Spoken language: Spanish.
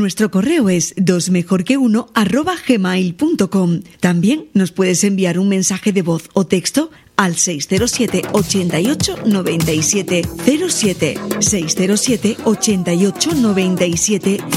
Nuestro correo es dosmejorqueuno@gmail.com. También nos puedes enviar un mensaje de voz o texto al 607 88 97 07, 607 88 97